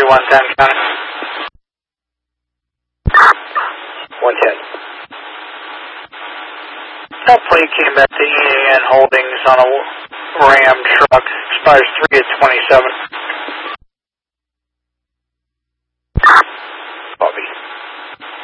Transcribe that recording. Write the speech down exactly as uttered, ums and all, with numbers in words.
one ten, County. one ten. That plate came back to E A N Holdings on a Ram truck, expires three at twenty-seven.